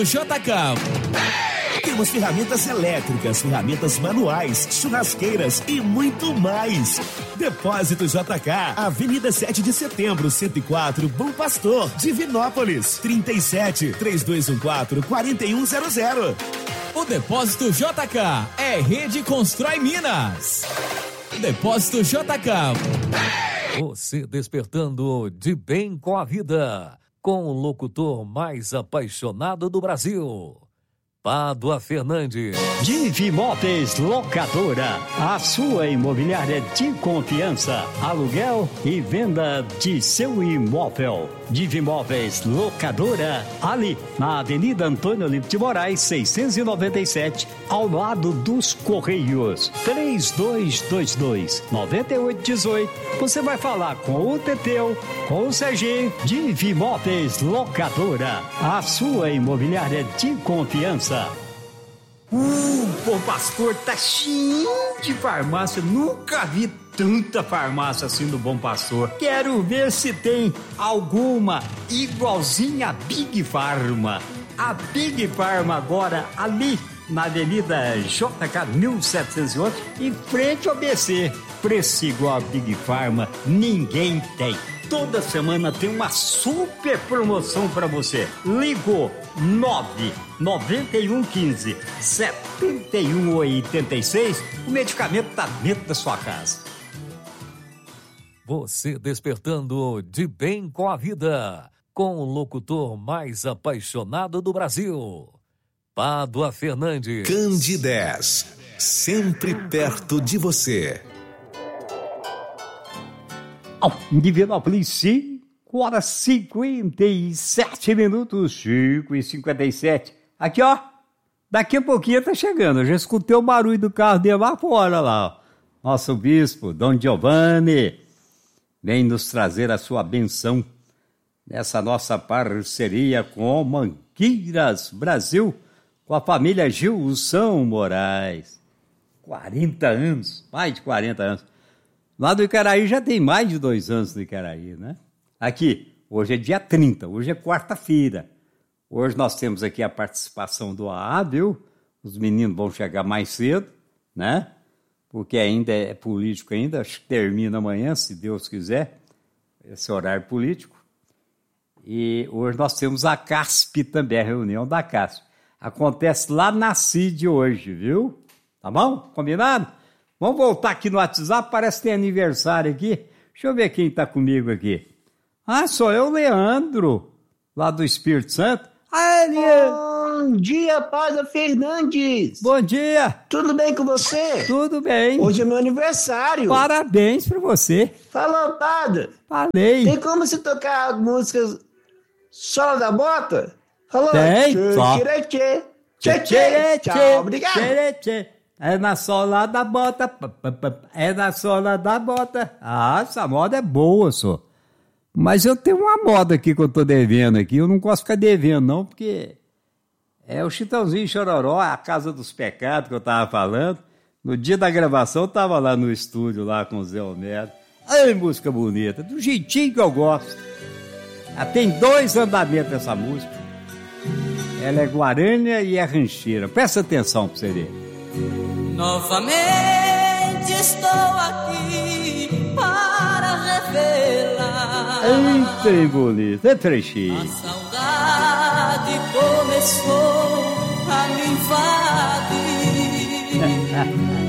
JK. Temos ferramentas elétricas, ferramentas manuais, churrasqueiras e muito mais. Depósito JK, Avenida 7 de Setembro, 104, Bom Pastor, Divinópolis, 37-3214-4100. O Depósito JK é Rede Constrói Minas. Depósito JK. Você despertando de bem com a vida, com o locutor mais apaixonado do Brasil, Pádua Fernandes. Divimóveis Locadora, a sua imobiliária de confiança, aluguel e venda de seu imóvel. Divimóveis Locadora, ali na Avenida Antônio Olímpio de Moraes, 697, ao lado dos Correios. 3222-9818. Você vai falar com o Teteu, com o Serginho. Divimóveis Locadora, a sua imobiliária de confiança. Bom Pastor tá cheio de farmácia. Nunca vi tanta farmácia assim do Bom Pastor. Quero ver se tem alguma igualzinha a Big Pharma. A Big Pharma agora ali na Avenida JK 1711, em frente ao BC. Preço igual a Big Pharma ninguém tem. Toda semana tem uma super promoção para você. Ligou 99115-7186. O medicamento tá dentro da sua casa. Você despertando de bem com a vida, com o locutor mais apaixonado do Brasil, Pádua Fernandes. Candidez, sempre perto de você. Divinópolis, 5h57, 5h57. Aqui, ó, daqui a pouquinho tá chegando. Eu já escutei o barulho do carro dele lá fora, lá, ó. Nosso bispo, Dom Giovanni, vem nos trazer a sua benção nessa nossa parceria com Mangueiras Brasil, com a família Gilson Moraes. 40 anos, mais de 40 anos. Lá do Icaraí já tem mais de 2 anos do Icaraí, né? Aqui, hoje é dia 30, hoje é quarta-feira. Hoje nós temos aqui a participação do AA, viu? Os meninos vão chegar mais cedo, né? Porque ainda é político ainda, acho que termina amanhã, se Deus quiser, esse horário político. E hoje nós temos a CASP também, a reunião da CASP. Acontece lá na CID hoje, viu? Tá bom? Combinado? Vamos voltar aqui no WhatsApp, parece que tem aniversário aqui. Deixa eu ver quem está comigo aqui. Ah, sou eu, Leandro, lá do Espírito Santo. Ah, Leandro. Bom dia, Pádua Fernandes. Bom dia. Tudo bem com você? Tudo bem. Hoje é meu aniversário. Parabéns para você. Falou, Pádua. Falei. Tem como você tocar músicas Sola da Bota? Falou. Tem. Tchau, obrigado. É na sola da bota, é na sola da bota. Ah, essa moda é boa, só. Mas eu tenho uma moda aqui que eu tô devendo aqui, eu não posso ficar devendo não, porque é o Chitãozinho Chororó, a Casa dos Pecados que eu tava falando. No dia da gravação eu tava lá no estúdio, lá com o Zé Homero. Ai, música bonita, do jeitinho que eu gosto. Ela tem 2 andamentos essa música. Ela é guarânia e é rancheira. Presta atenção pra você ver. Novamente estou aqui para revelar. Eita, bonito, é trechinho. A saudade começou a me invadir.